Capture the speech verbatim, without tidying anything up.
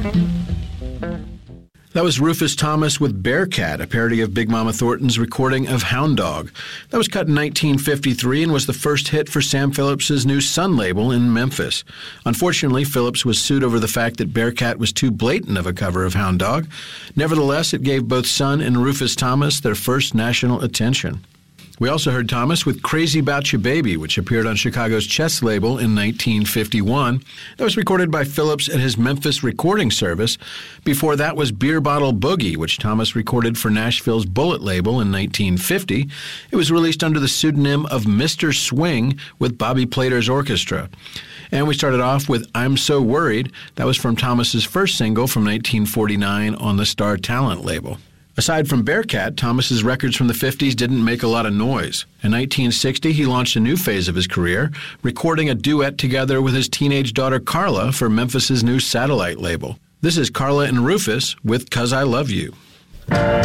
That was Rufus Thomas with Bearcat, a parody of Big Mama Thornton's recording of Hound Dog. That was cut in nineteen fifty-three and was the first hit for Sam Phillips's new Sun label in Memphis. Unfortunately, Phillips was sued over the fact that Bearcat was too blatant of a cover of Hound Dog. Nevertheless, it gave both Sun and Rufus Thomas their first national attention. We also heard Thomas with Crazy Bout Ya Baby, which appeared on Chicago's Chess label in nineteen fifty-one. That was recorded by Phillips at his Memphis recording service. Before that was Beer Bottle Boogie, which Thomas recorded for Nashville's Bullet label in nineteen fifty. It was released under the pseudonym of Mister Swing with Bobby Plater's orchestra. And we started off with I'm So Worried. That was from Thomas's first single from nineteen forty-nine on the Star Talent label. Aside from Bearcat, Thomas's records from the fifties didn't make a lot of noise. In nineteen sixty, he launched a new phase of his career, recording a duet together with his teenage daughter Carla for Memphis's new Satellite label. This is Carla and Rufus with 'Cause I Love You.